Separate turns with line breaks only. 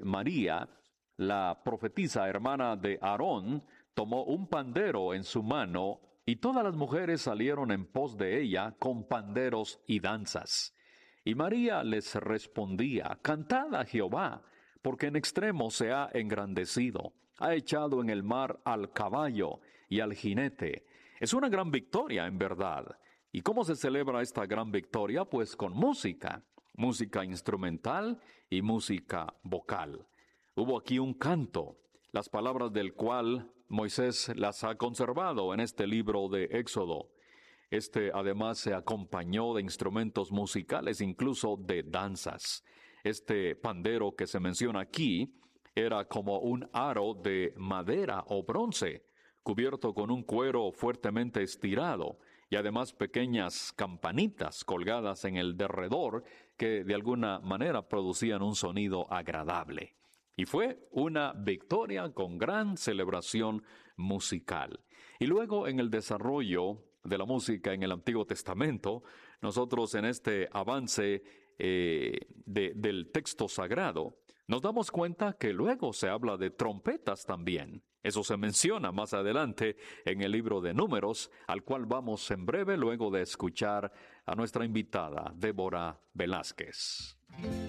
María, la profetisa hermana de Aarón, tomó un pandero en su mano y todas las mujeres salieron en pos de ella con panderos y danzas. Y María les respondía: Cantad a Jehová, porque en extremo se ha engrandecido, ha echado en el mar al caballo y al jinete. Es una gran victoria, en verdad. ¿Y cómo se celebra esta gran victoria? Pues con música instrumental y música vocal. Hubo aquí un canto, las palabras del cual Moisés las ha conservado en este libro de Éxodo. Además se acompañó de instrumentos musicales, incluso de danzas. Este pandero que se menciona aquí era como un aro de madera o bronce, cubierto con un cuero fuertemente estirado, y además pequeñas campanitas colgadas en el derredor que de alguna manera producían un sonido agradable. Y fue una victoria con gran celebración musical. Y luego en el desarrollo de la música en el Antiguo Testamento, nosotros en este avance del texto sagrado, nos damos cuenta que luego se habla de trompetas también. Eso se menciona más adelante en el libro de Números, al cual vamos en breve luego de escuchar a nuestra invitada, Débora Velázquez.